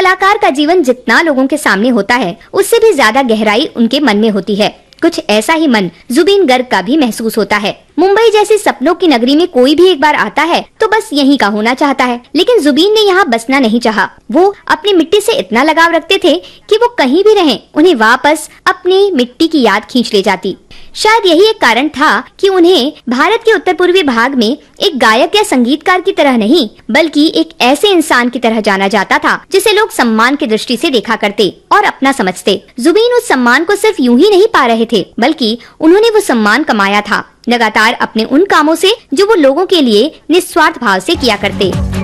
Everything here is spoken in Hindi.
कलाकार का जीवन जितना लोगों के सामने होता है, उससे भी ज्यादा गहराई उनके मन में होती है। कुछ ऐसा ही मन जुबीन गर्ग का भी महसूस होता है। मुंबई जैसी सपनों की नगरी में कोई भी एक बार आता है तो बस यहीं का होना चाहता है, लेकिन जुबीन ने यहाँ बसना नहीं चाहा। वो अपनी मिट्टी से इतना लगाव रखते थे कि वो कहीं भी रहें, उन्हें वापस अपनी मिट्टी की याद खींच ले जाती। शायद यही एक कारण था कि उन्हें भारत के उत्तर पूर्वी भाग में एक गायक या संगीतकार की तरह नहीं, बल्कि एक ऐसे इंसान की तरह जाना जाता था जिसे लोग सम्मान की दृष्टि से देखा करते और अपना समझते। जुबीन उस सम्मान को सिर्फ यूं ही नहीं पा रहे थे, बल्कि उन्होंने वो सम्मान कमाया था लगातार अपने उन कामों से जो वो लोगों के लिए निस्वार्थ भाव से किया करते।